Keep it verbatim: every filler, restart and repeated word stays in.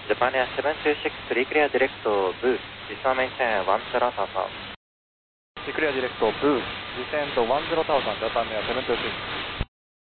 Japan Air seven two six, reclear direct to booth, descend maintain one zero thousand. Clear direct to booth, descend one zero thousand, Japan Air seven two six.